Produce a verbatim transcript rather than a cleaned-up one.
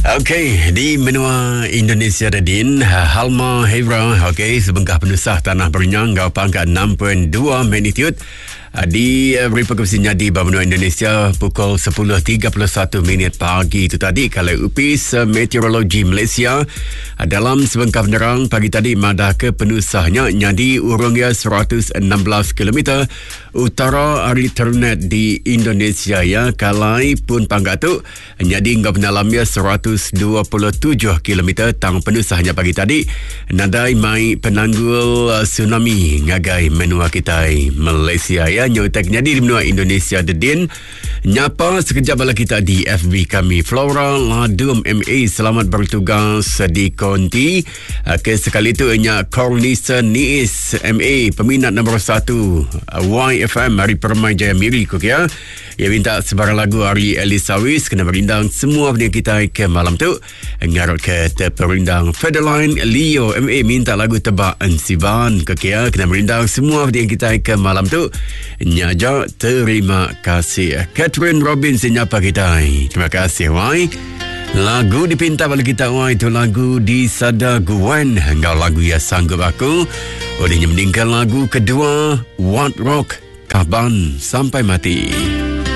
Okey, di menua Indonesia Radin, Halma Hevra, okey, sebengkah penusah tanah Berenyang, gau pangkat enam perpuluhan dua magnitude di uh, beri perkongsinya di benua Indonesia pukul sepuluh tiga puluh satu minit pagi itu tadi kalau Upis uh, Meteorologi Malaysia uh, dalam sebengkah penerang pagi tadi madah ke penusahnya nyadi urungnya seratus enam belas kilometer utara ari ternet di Indonesia ya kalai pun pangkat tu nyadi ngau penalamnya seratus dua puluh tujuh kilometer tang penusahnya pagi tadi nadai mai penanggul uh, tsunami ngagai menua kita Malaysia ya nyotek jadi di benua Indonesia Dedin nyapa sekejap bala kita di F B kami Flora Ladum M A selamat bertugas di konti ke sekali itu nya Cornisa Niis M A peminat nombor satu Y F M hari Permai Jaya Miri kok ya ia minta sebarang lagu hari Elisawis kena berindang semua benda kita ke malam tu ngarut ke terperindang Federline Leo M A minta lagu tebak Ensiban kok ya kena berindang semua benda kita ke malam tu nyaja terima kasih Catherine Robin senyapa kita terima kasih wai lagu dipinta balik kita wai itu lagu di Sada Gwen engkau lagu ya sanggup aku olehnya meninggal lagu kedua What Rock Kaban sampai mati.